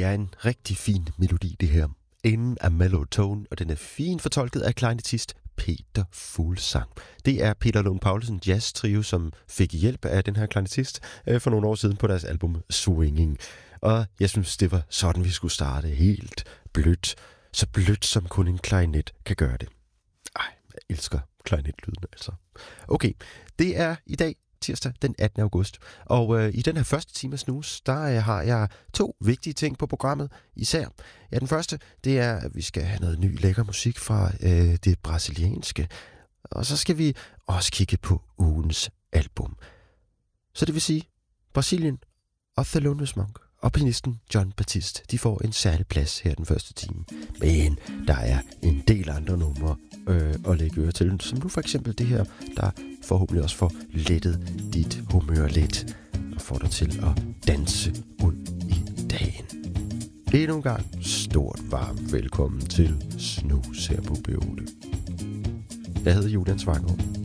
Det er en rigtig fin melodi, det her. In a Mellow Tone, og den er fint fortolket af klarinettist Peter Fuglsang. Det er Peter Lund Paulsen Jazz Trio, som fik hjælp af den her klarinettist for nogle år siden på deres album Swinging. Og jeg synes, det var sådan, vi skulle starte. Helt blødt. Så blødt, som kun en klarinet kan gøre det. Ej, jeg elsker klarinetlyden altså. Okay, det er i dag tirsdag den 18. august. Og i den her første time af Snus, der har jeg 2 vigtige ting på programmet især. Ja, den første, det er, at vi skal have noget ny lækker musik fra det brasilianske. Og så skal vi også kigge på ugens album. Så det vil sige, Brasilien og Thelonious Monk og pianisten Jon Batiste, de får en særlig plads her den første time. Men der er en del andre numre at lægge øre til, som nu for eksempel det her, der forhåbentlig også får lettet dit humør lidt og får dig til at danse ud i dagen. Endnu en gang stort varmt velkommen til Snus her på B8. Jeg hedder Julian Svanggaard.